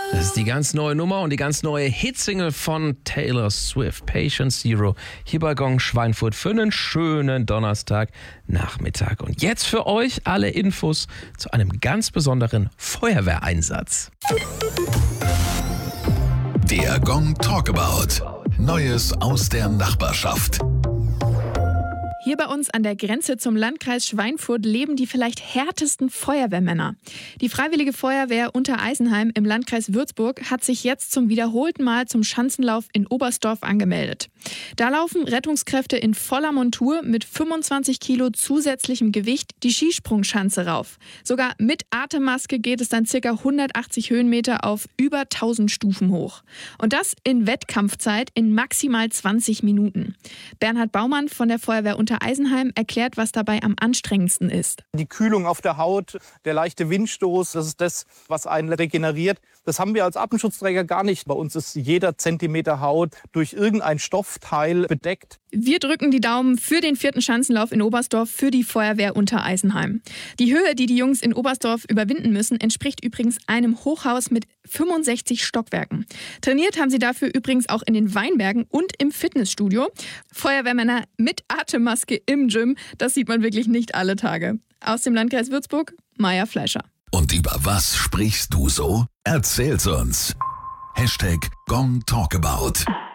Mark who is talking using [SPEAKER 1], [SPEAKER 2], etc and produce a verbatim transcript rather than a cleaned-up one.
[SPEAKER 1] Das ist die ganz neue Nummer und die ganz neue Hitsingle von Taylor Swift, Patient Zero, hier bei Gong Schweinfurt für einen schönen Donnerstagnachmittag. Und jetzt für euch alle Infos zu einem ganz besonderen Feuerwehreinsatz.
[SPEAKER 2] Der Gong Talkabout. Neues aus der Nachbarschaft.
[SPEAKER 3] Hier bei uns an der Grenze zum Landkreis Schweinfurt leben die vielleicht härtesten Feuerwehrmänner. Die Freiwillige Feuerwehr Untereisenheim im Landkreis Würzburg hat sich jetzt zum wiederholten Mal zum Schanzenlauf in Oberstdorf angemeldet. Da laufen Rettungskräfte in voller Montur mit fünfundzwanzig Kilo zusätzlichem Gewicht die Skisprungschanze rauf. Sogar mit Atemmaske geht es dann ca. hundertachtzig Höhenmeter auf über tausend Stufen hoch. Und das in Wettkampfzeit in maximal zwanzig Minuten. Bernhard Baumann von der Feuerwehr Untereisenheim erklärt, was dabei am anstrengendsten ist.
[SPEAKER 4] Die Kühlung auf der Haut, der leichte Windstoß, das ist das, was einen regeneriert. Das haben wir als Atemschutzträger gar nicht. Bei uns ist jeder Zentimeter Haut durch irgendein Stoffteil bedeckt.
[SPEAKER 3] Wir drücken die Daumen für den vierten Schanzenlauf in Oberstdorf für die Feuerwehr Untereisenheim. Die Höhe, die die Jungs in Oberstdorf überwinden müssen, entspricht übrigens einem Hochhaus mit fünfundsechzig Stockwerken. Trainiert haben sie dafür übrigens auch in den Weinbergen und im Fitnessstudio. Feuerwehrmänner mit Atemmaske im Gym, das sieht man wirklich nicht alle Tage. Aus dem Landkreis Würzburg, Maja Fleischer.
[SPEAKER 2] Und über was sprichst du so? Erzähl's uns. Hashtag Gong Talkabout.